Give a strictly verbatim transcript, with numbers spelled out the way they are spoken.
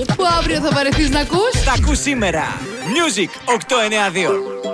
Που αύριο θα βαρεθείς να ακούς. Τα ακούς σήμερα. Music οκτακόσια ενενήντα δύο.